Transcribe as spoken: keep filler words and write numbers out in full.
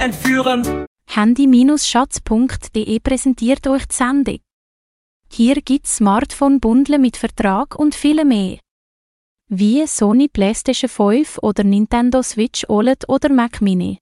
entführen. Handy-Schatz punkt de präsentiert euch die Sendung. Hier gibt's Smartphone-Bundle mit Vertrag und viel mehr. Wie Sony PlayStation fünf oder Nintendo Switch O L E D oder Mac Mini.